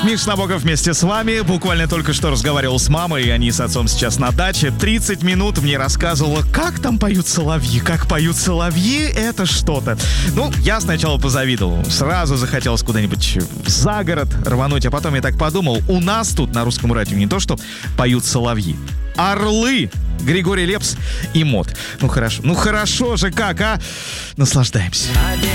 Миш Набоков вместе с вами. Буквально только что разговаривал с мамой, и они с отцом сейчас на даче. 30 минут мне рассказывала, как там поют соловьи. Как поют соловьи, это что-то. Ну, я сначала позавидовал. Сразу захотелось куда-нибудь за город рвануть. А потом я так подумал, у нас тут на русском радио не то, что поют соловьи. Орлы! Григорий Лепс и МОД. Ну хорошо же как, а? Наслаждаемся.